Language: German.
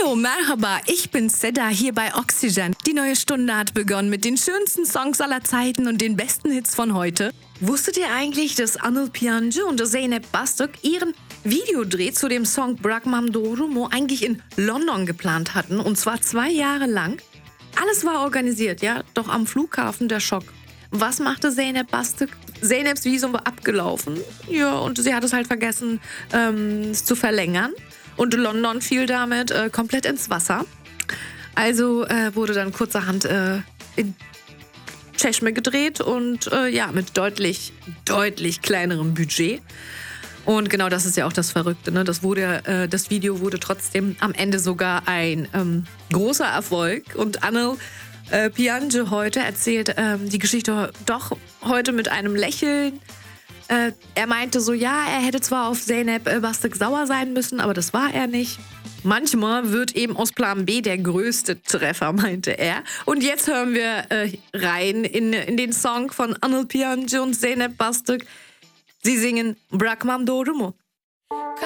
Hallo, Merhaba, ich bin Seda hier bei Oxygen. Die neue Stunde hat begonnen mit den schönsten Songs aller Zeiten und den besten Hits von heute. Wusstet ihr eigentlich, dass Anıl Piyancı und Zeynep Bastık ihren Videodreh zu dem Song Bırakmam Doğru eigentlich in London geplant hatten, und zwar 2 Jahre lang? Alles war organisiert, ja, doch am Flughafen der Schock. Was machte Zeynep Bastık? Zeyneps Visum war abgelaufen, ja, und sie hat es halt vergessen, es zu verlängern. Und London fiel damit komplett ins Wasser. Also wurde dann kurzerhand in Çeşme gedreht und ja, mit deutlich kleinerem Budget. Und genau das ist ja auch das Verrückte, ne? Das Video wurde trotzdem am Ende sogar ein großer Erfolg. Und Anıl Piyancı heute erzählt die Geschichte doch heute mit einem Lächeln. Er meinte so, ja, er hätte zwar auf Zeynep Bastık sauer sein müssen, aber das war er nicht. Manchmal wird eben aus Plan B der größte Treffer, meinte er. Und jetzt hören wir rein in den Song von Anıl Piyancı und Zeynep Bastık. Sie singen Bırakmam Doğru mu?